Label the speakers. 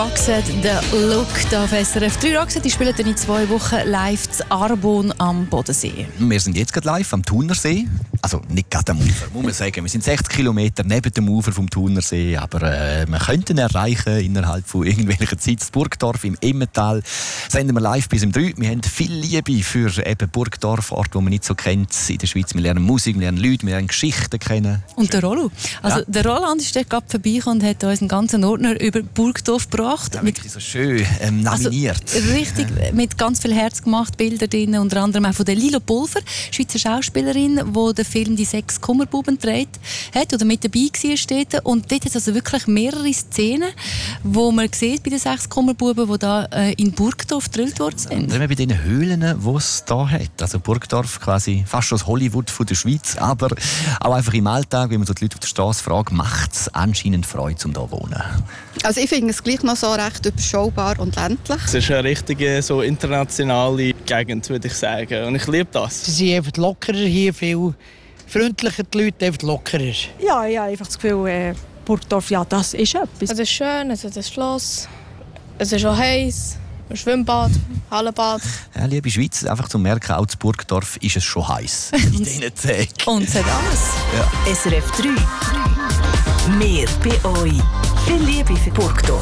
Speaker 1: Roxette, der Look da auf SRF 3. Roxette, die spielen dann in 2 Wochen live zu Arbon am Bodensee.
Speaker 2: Wir sind jetzt gerade live am Thunersee. Also nicht gerade am Ufer, muss man sagen. Wir sind 60 Kilometer neben dem Ufer vom Thunersee. Aber wir könnten erreichen innerhalb von irgendwelcher Zeit. Das Burgdorf im Emmental senden wir live bis um 3. Wir haben viel Liebe für eben Burgdorf, Orte, die man nicht so kennt in der Schweiz. Wir lernen Musik, wir lernen Leute, wir lernen Geschichten kennen.
Speaker 1: Und der Rollo. Also
Speaker 2: ja.
Speaker 1: Der Roland ist dort gerade vorbeigekommen und hat uns einen ganzen Ordner über Burgdorf gebracht.
Speaker 2: Ja, wirklich so schön nominiert.
Speaker 1: Also, richtig, mit ganz viel Herz gemacht, Bilder drin, unter anderem auch von der Lilo Pulver, Schweizer Schauspielerin, die den Film «Die 6 Kummerbuben» gedreht hat oder mit dabei war. Und dort hat es also wirklich mehrere Szenen, wo man sieht bei den 6 Kummerbuben, die da in Burgdorf gedrillt worden sind.
Speaker 2: Ja, bei diesen Höhlen, die es hier hat. Also Burgdorf quasi fast schon das Hollywood von der Schweiz, aber auch einfach im Alltag, wenn man so die Leute auf der Straße fragt, macht es anscheinend Freude, um hier zu wohnen.
Speaker 3: Also ich finde es gleich noch so recht überschaubar und ländlich.
Speaker 4: Es ist eine richtige so internationale Gegend, würde ich sagen. Und ich liebe das.
Speaker 5: Sie sind einfach lockerer hier, viel freundlicher, die Leute einfach lockerer.
Speaker 6: Ja, ich habe einfach das Gefühl, Burgdorf, ja, das ist etwas.
Speaker 7: Es ist schön, es ist ein Schloss, es ist auch heiß, ein Schwimmbad, Hallenbad.
Speaker 2: Ja, liebe Schweiz, einfach zu merken, auch in Burgdorf ist es schon heiß in diesen Tagen.
Speaker 1: Und es hat alles.
Speaker 2: Ja.
Speaker 8: SRF 3. Mehr bei euch. Viel Liebe für Burgdorf.